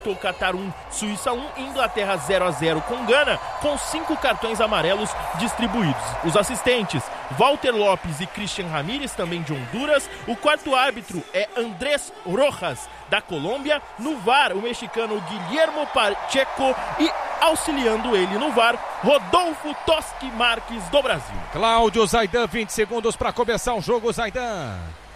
Catar 1, Suíça 1, Inglaterra 0-0 com Gana, com 5 cartões amarelos distribuídos. Os assistentes, Walter Lopes e Christian Ramírez, também de Honduras. O quarto árbitro é Andrés Rojas, da Colômbia. No VAR, o mexicano Guillermo Pacheco e, auxiliando ele no VAR, Rodolfo Toschi Marques, do Brasil. Cláudio Zaidan, 20 segundos para começar o jogo, Zaidan.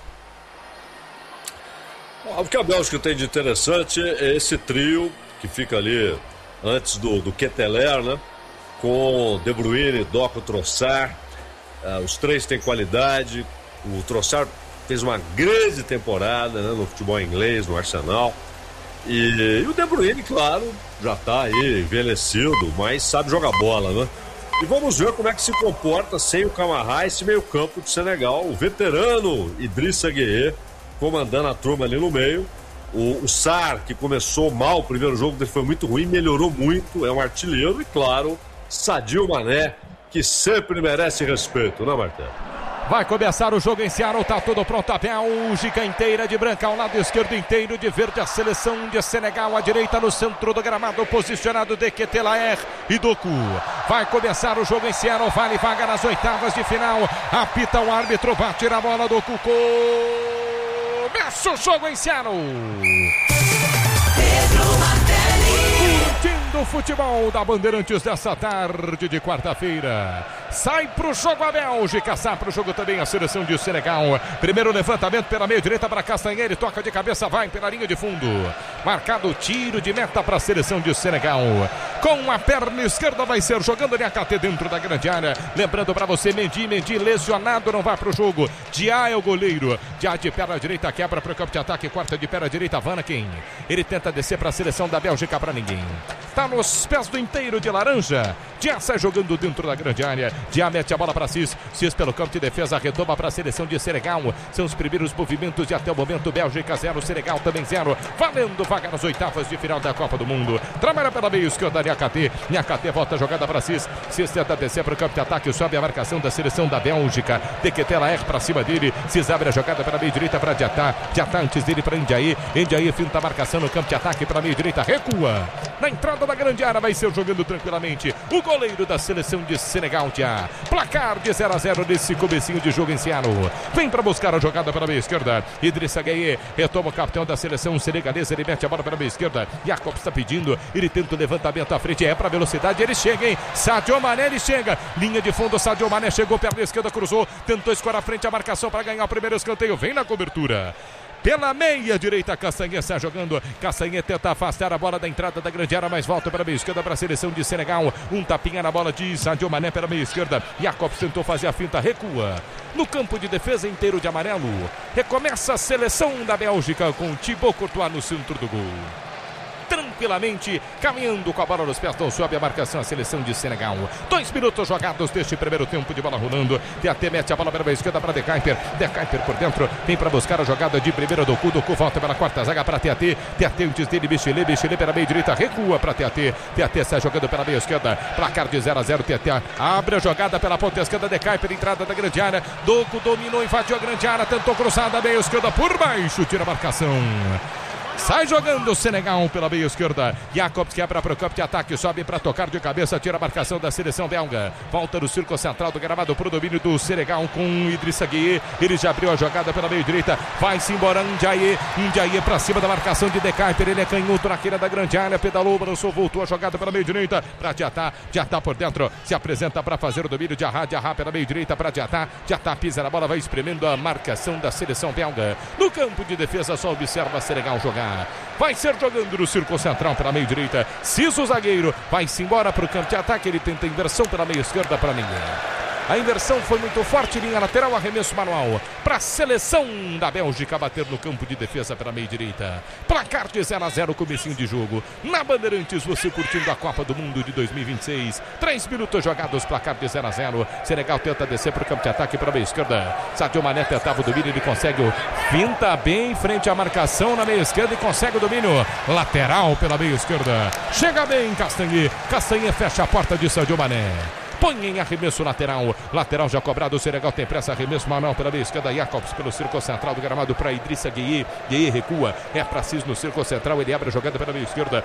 O que a Bélgica tem de interessante é esse trio que fica ali antes do Ketelaere, né? Com De Bruyne, Doku, Trossard. Os três têm qualidade. O Trossard fez uma grande temporada, né, no futebol inglês, no Arsenal. E o De Bruyne, claro, já está aí envelhecido, mas sabe jogar bola, né? E vamos ver como é que se comporta sem o Camara, esse meio campo de Senegal. O veterano Idrissa Gueye comandando a turma ali no meio. O Sarr, que começou mal, o primeiro jogo dele foi muito ruim, melhorou muito, é um artilheiro. E claro, Sadio Mané, que sempre merece respeito, né, Martelo? Vai começar o jogo em Seattle, tá tudo pronto, a Bélgica inteira de branco, ao lado esquerdo inteiro de verde, a seleção de Senegal, à direita no centro do gramado, posicionado de Ketelaere e Doku. Vai começar o jogo em Seattle, vale vaga nas oitavas de final, apita o árbitro, bate na bola do Cucô. Começa o jogo em Seattle. Curtindo o futebol da Bandeirantes dessa tarde de quarta-feira. Sai pro jogo a Bélgica, sai pro jogo também a seleção de Senegal. Primeiro levantamento pela meia direita para Castanheira, toca de cabeça, vai pela linha de fundo. Marcado o tiro de meta para a seleção de Senegal. Com a perna esquerda vai ser jogando Niakate dentro da grande área. Lembrando para você, Mendy lesionado, não vai pro jogo. Dia é o goleiro. Dia de perna direita, quebra para o campo de ataque, quarta de perna direita, Vanaken. Ele tenta descer para a seleção da Bélgica, para ninguém. Tá nos pés do inteiro de laranja. Dia sai jogando dentro da grande área. Dia mete a bola para Cis pelo campo de defesa, retoma para a seleção de Senegal. São os primeiros movimentos e até o momento Bélgica 0, Senegal também 0, valendo vaga nas oitavas de final da Copa do Mundo. Trabalha pela meio esquerda, Niakate volta a jogada para Cis tenta descer para o campo de ataque, sobe a marcação da seleção da Bélgica. De Ketelaere para cima dele, Cis abre a jogada pela meio direita para Diatá antes dele para Ndiaye finta a marcação no campo de ataque para meio direita, recua na entrada da grande área, vai ser jogando tranquilamente o goleiro da seleção de Senegal. Placar de 0-0 nesse comecinho de jogo em Seattle. Vem para buscar a jogada pela meia esquerda. Idrissa Gueye retoma o capitão da seleção senegalesa. Ele mete a bola para a meia esquerda. Jacob está pedindo. Ele tenta o levantamento à frente. É para velocidade. Ele chega, hein? Sadio Mané, ele chega. Linha de fundo. Sadio Mané chegou perna esquerda, cruzou. Tentou escorar a frente a marcação para ganhar o primeiro escanteio. Vem na cobertura. Pela meia direita, Castanhe está jogando. Castanhe tenta afastar a bola da entrada da grande área, mas volta para a meia esquerda para a seleção de Senegal. Um tapinha na bola de Sadio Mané pela meia esquerda. Jacobs tentou fazer a finta, recua. No campo de defesa inteiro de amarelo. Recomeça a seleção da Bélgica com Thibaut Courtois no centro do gol. Tranquilamente, caminhando com a bola nos pés, não sobe a marcação a seleção de Senegal. 2 minutos jogados deste primeiro tempo de bola rolando. Teatê mete a bola para a esquerda para De Kuyper por dentro, tem para buscar a jogada de primeira do Doku volta pela quarta zaga para Teatê antes dele, Bichilé pela meia direita, recua para Teatê sai jogando pela meia esquerda, placar de 0-0, Teatê abre a jogada pela ponta esquerda, De Kuyper, entrada da grande área, Doku dominou, invadiu a grande área, tentou cruzada, meia esquerda por baixo, tira a marcação. Sai jogando o Senegal pela meia esquerda. Jacobs quebra para o campo de ataque, sobe para tocar de cabeça, tira a marcação da seleção belga. Volta no círculo central do gramado para o domínio do Senegal com Idrissa Gueye. Ele já abriu a jogada pela meia direita. Vai-se embora Ndiaye para cima da marcação de De Kuyper. Ele é canhoto na queira da grande área. Pedalou, balançou, voltou a jogada pela meia direita para Diatá por dentro. Se apresenta para fazer o domínio de Diarra pela meia direita para Diatá pisa na bola, vai espremendo a marcação da seleção belga. No campo de defesa só observa Senegal jogar. Vai ser jogando no círculo central pela meia direita. Ciso, zagueiro, vai-se embora para o campo de ataque. Ele tenta a inversão pela meia esquerda para ninguém. A inversão foi muito forte, linha lateral, arremesso manual para a seleção da Bélgica bater no campo de defesa pela meia direita. Placar de 0-0, comecinho de jogo. Na Bandeirantes, você curtindo a Copa do Mundo de 2026. 3 minutos jogados, placar de 0-0. Senegal tenta descer para o campo de ataque para a meia esquerda. Sadio Mané tentava o domínio, ele consegue o finta bem em frente à marcação na meia esquerda e consegue o domínio lateral pela meia esquerda. Chega bem Castanhe fecha a porta de Sadio Mané. põe em arremesso lateral. Lateral já cobrado, o Senegal tem pressa, arremesso Manuel pela meia esquerda, Jacobs pelo círculo central do gramado para Idrissa Gueye. Gueye recua, é pra Cis no círculo central, ele abre a jogada pela meia esquerda.